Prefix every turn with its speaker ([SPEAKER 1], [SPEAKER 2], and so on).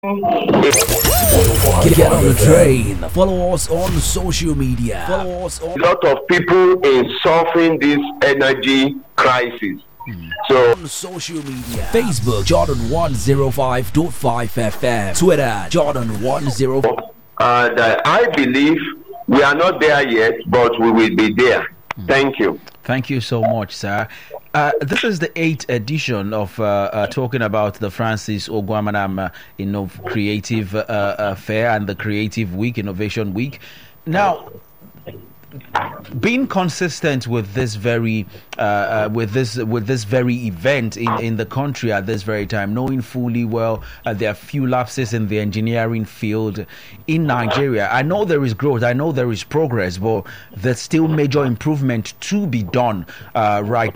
[SPEAKER 1] Get on the train. Follow us on social media. Follow us on
[SPEAKER 2] A lot of people in suffering this energy crisis. So
[SPEAKER 1] social media. Facebook Jordan 105.5 FM. Twitter Jordan 10.
[SPEAKER 2] and I believe we are not there yet, but we will be there. Thank you.
[SPEAKER 3] Thank you so much, sir. This is the 8th edition of talking about the Francis Oguamanam Creative Fair and the Creative Week, Innovation Week. Now, being consistent with this very with this very event in the country at this very time, knowing fully well there are few lapses in the engineering field in Nigeria. I know there is growth, I know there is progress, but there's still major improvement to be done right